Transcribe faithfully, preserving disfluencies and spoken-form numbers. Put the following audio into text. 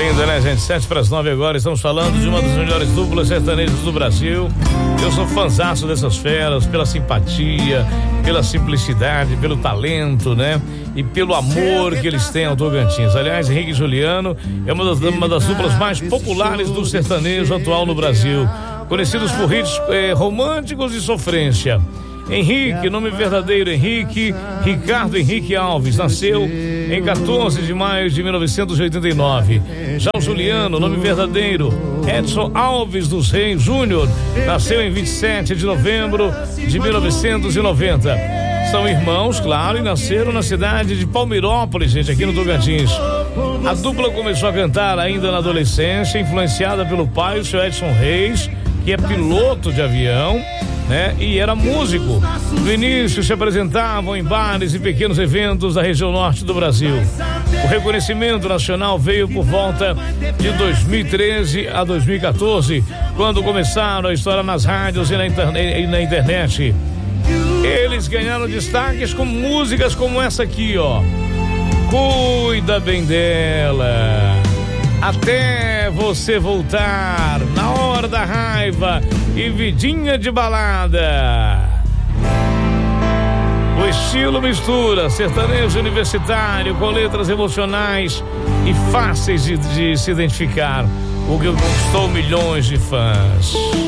Linda, né, gente? Sete para as nove agora, estamos falando de uma das melhores duplas sertanejas do Brasil. Eu sou fãzaço dessas feras, pela simpatia, pela simplicidade, pelo talento, né? E pelo amor que eles têm ao Tocantins. Aliás, Henrique e Juliano é uma das, uma das duplas mais populares do sertanejo atual no Brasil. Conhecidos por hits eh, românticos e sofrência. Henrique, nome verdadeiro Henrique Ricardo Henrique Alves, nasceu em quatorze de maio de mil novecentos e oitenta e nove. Já o Juliano, nome verdadeiro Edson Alves dos Reis Júnior, nasceu em vinte e sete de novembro de mil novecentos e noventa. São irmãos, claro, e nasceram na cidade de Palmeirópolis, gente, aqui no Tocantins. A dupla começou a cantar ainda na adolescência, influenciada pelo pai, o seu Edson Reis, que é piloto de avião, né? E era músico. No início se apresentavam em bares e pequenos eventos da região norte do Brasil. O reconhecimento nacional veio por volta de dois mil e treze a dois mil e quatorze, quando começaram a estourar nas rádios e na, interne- e na internet. Eles ganharam destaques com músicas como essa aqui, ó. Cuida bem dela. Até você voltar, Na Hora da Raiva e Vidinha de Balada. O estilo mistura sertanejo universitário com letras emocionais e fáceis de, de se identificar, o que conquistou milhões de fãs.